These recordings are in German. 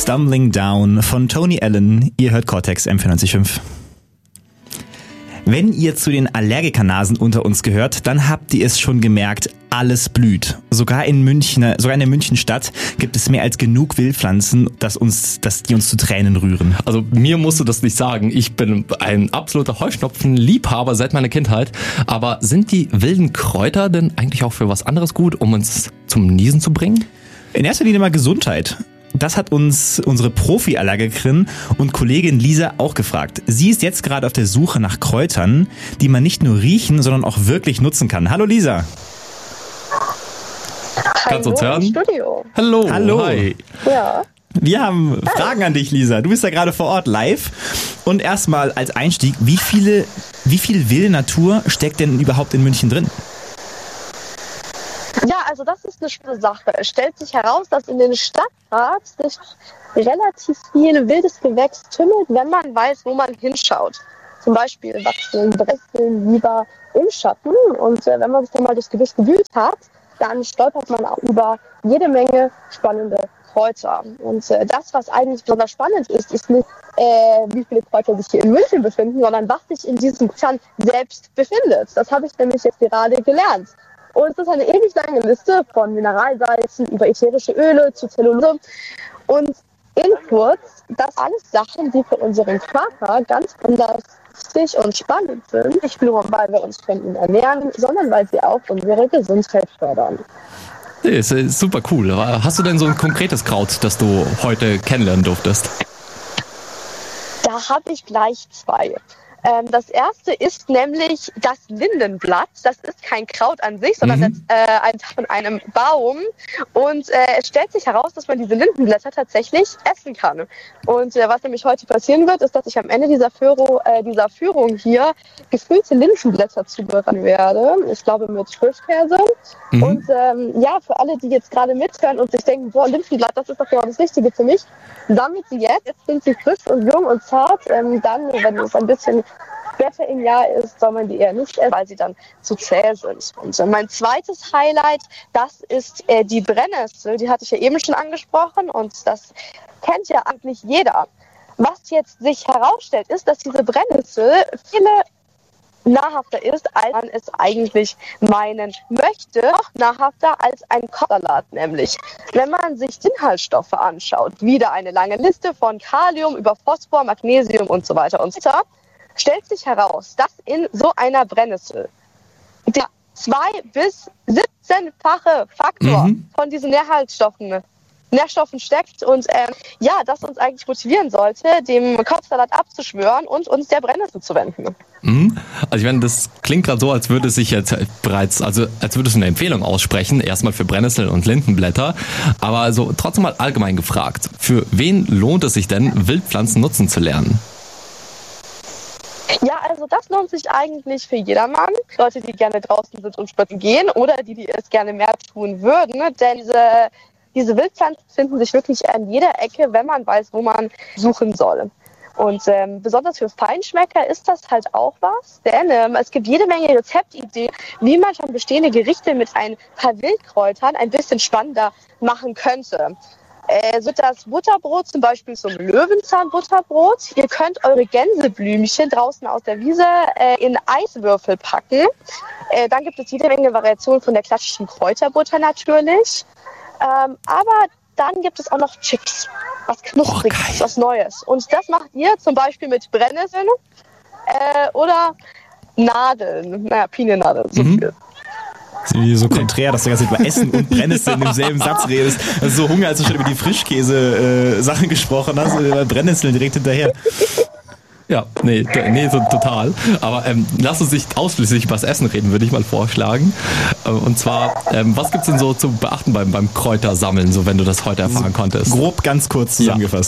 Stumbling Down von Tony Allen. Ihr hört Cortex M94.5. Wenn ihr zu den Allergikernasen unter uns gehört, dann habt ihr es schon gemerkt, alles blüht. Sogar in der Münchenstadt gibt es mehr als genug Wildpflanzen, die uns zu Tränen rühren. Also mir musst du das nicht sagen. Ich bin ein absoluter Heuschnupfenliebhaber seit meiner Kindheit. Aber sind die wilden Kräuter denn eigentlich auch für was anderes gut, um uns zum Niesen zu bringen? In erster Linie mal Gesundheit. Das hat uns unsere Profi-Allergikerin und Kollegin Lisa auch gefragt. Sie ist jetzt gerade auf der Suche nach Kräutern, die man nicht nur riechen, sondern auch wirklich nutzen kann. Hallo Lisa. Kannst du uns hören? Studio. Hallo. Hi. Ja. Wir haben Fragen an dich, Lisa. Du bist ja gerade vor Ort live. Und erstmal als Einstieg, wie viel wilde Natur steckt denn überhaupt in München drin? Ja, also das ist eine spannende Sache. Es stellt sich heraus, dass in den Stadtrat sich relativ viel wildes Gewächs tümmelt, wenn man weiß, wo man hinschaut. Zum Beispiel wachsen Brennnesseln lieber im Schatten. Und wenn man sich dann mal durchs Gebüsch gewühlt hat, dann stolpert man auch über jede Menge spannende Kräuter. Und das, was eigentlich besonders spannend ist nicht, wie viele Kräuter sich hier in München befinden, sondern was sich in diesen Kräutern selbst befindet. Das habe ich nämlich jetzt gerade gelernt. Und es ist eine ewig lange Liste von Mineralsalzen über ätherische Öle zu Zellulose. Und in kurz, das alles Sachen, die für unseren Körper ganz besonders wichtig und spannend sind. Nicht nur, weil wir uns von ihnen ernähren, sondern weil sie auch unsere Gesundheit fördern. Nee, ist super cool. Hast du denn so ein konkretes Kraut, das du heute kennenlernen durftest? Da habe ich gleich zwei. Das erste ist nämlich das Lindenblatt. Das ist kein Kraut an sich, sondern ein Teil von einem Baum. Und es stellt sich heraus, dass man diese Lindenblätter tatsächlich essen kann. Und was nämlich heute passieren wird, ist, dass ich am Ende dieser Führung hier gefüllte Lindenblätter zubereiten werde. Ich glaube mit Frischkäse. Und für alle, die jetzt gerade mithören und sich denken, boah, Lindenblatt, das ist doch genau das Richtige für mich, sammelt sie jetzt. Jetzt sind sie frisch und jung und zart. Dann, wenn es ein bisschen später im Jahr ist, soll man die eher nicht essen, weil sie dann zu zäh sind. Und mein zweites Highlight, das ist die Brennnessel. Die hatte ich ja eben schon angesprochen und das kennt ja eigentlich jeder. Was jetzt sich herausstellt, ist, dass diese Brennnessel viele nahrhafter ist, als man es eigentlich meinen möchte. Noch nahrhafter als ein Kopfsalat nämlich. Wenn man sich die Inhaltsstoffe anschaut, wieder eine lange Liste von Kalium über Phosphor, Magnesium und so weiter und so weiter, stellt sich heraus, dass in so einer Brennnessel der 2 bis 17-fache Faktor von diesen Nährstoffen steckt und das uns eigentlich motivieren sollte, dem Kopfsalat abzuschwören und uns der Brennnessel zu wenden. Also ich meine, das klingt gerade so, als würde es sich jetzt als würdest du eine Empfehlung aussprechen, erstmal für Brennnesseln und Lindenblätter, aber so trotzdem mal allgemein gefragt, für wen lohnt es sich denn, Wildpflanzen nutzen zu lernen? Ja, also das lohnt sich eigentlich für jedermann. Leute, die gerne draußen sind und spazieren gehen oder die es gerne mehr tun würden, denn diese Wildpflanzen finden sich wirklich an jeder Ecke, wenn man weiß, wo man suchen soll. Und besonders für Feinschmecker ist das halt auch was, denn es gibt jede Menge Rezeptideen, wie man schon bestehende Gerichte mit ein paar Wildkräutern ein bisschen spannender machen könnte. So das Butterbrot zum Beispiel zum Löwenzahnbutterbrot. Ihr könnt eure Gänseblümchen draußen aus der Wiese in Eiswürfel packen. Dann gibt es jede Menge Variationen von der klassischen Kräuterbutter natürlich. Aber dann gibt es auch noch Chips, was Knuspriges, was Neues. Und das macht ihr zum Beispiel mit Brennnesseln oder Nadeln, Piniennadeln, so viel. Das ist so konträr, dass du ganz über Essen und Brennnesseln im selben Satz redest. Das ist so Hunger, als du schon über die Frischkäse-Sachen gesprochen hast und über Brennnesseln direkt hinterher. Ja, nee, so total. Aber lass uns nicht ausschließlich über das Essen reden, würde ich mal vorschlagen. Und zwar, was gibt's denn so zu beachten beim Kräutersammeln, so wenn du das heute erfahren konntest? Grob ganz kurz zusammengefasst.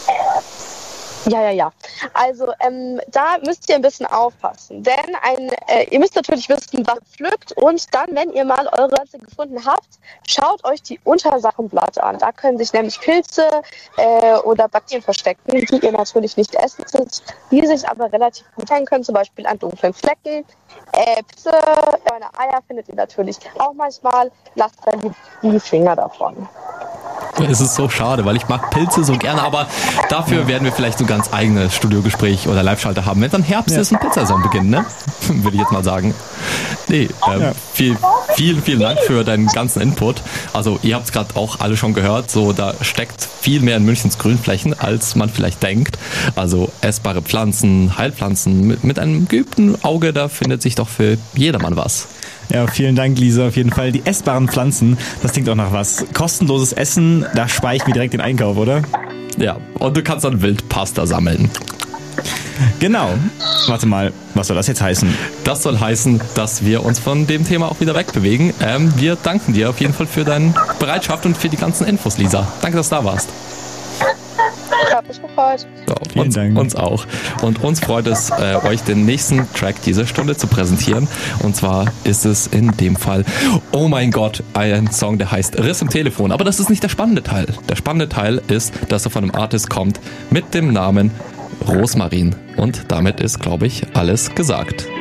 Ja. Also da müsst ihr ein bisschen aufpassen, denn ihr müsst natürlich wissen, was ihr pflückt und dann, wenn ihr mal eure Pflanze gefunden habt, schaut euch die Unterseite vom Blatt an. Da können sich nämlich Pilze oder Bakterien verstecken, die ihr natürlich nicht essen könnt, die sich aber relativ gut hängen können, zum Beispiel an dunklen Flecken. Pilze, Eier findet ihr natürlich auch manchmal, lasst dann die Finger davon. Es ist so schade, weil ich mag Pilze so gerne, aber dafür werden wir vielleicht so ganz eigenes Studiogespräch oder Live-Schalter haben, wenn dann Herbst ist und Pizzasaison beginnt, ne? Würde ich jetzt mal sagen. Nee, vielen Dank für deinen ganzen Input. Also ihr habt es gerade auch alle schon gehört, so da steckt viel mehr in Münchens Grünflächen, als man vielleicht denkt. Also essbare Pflanzen, Heilpflanzen, mit einem geübten Auge, da findet sich doch für jedermann was. Ja, vielen Dank, Lisa. Auf jeden Fall die essbaren Pflanzen, das klingt auch nach was. Kostenloses Essen, da spare ich mir direkt den Einkauf, oder? Ja, und du kannst dann Wildpasta sammeln. Genau. Warte mal, was soll das jetzt heißen? Das soll heißen, dass wir uns von dem Thema auch wieder wegbewegen. Wir danken dir auf jeden Fall für deine Bereitschaft und für die ganzen Infos, Lisa. Danke, dass du da warst. Ich habe mich gefreut. So, Vielen Dank. Uns auch. Und uns freut es, euch den nächsten Track dieser Stunde zu präsentieren. Und zwar ist es in dem Fall, oh mein Gott, ein Song, der heißt Riss im Telefon. Aber das ist nicht der spannende Teil. Der spannende Teil ist, dass er von einem Artist kommt mit dem Namen Rosmarin. Und damit ist, glaube ich, alles gesagt.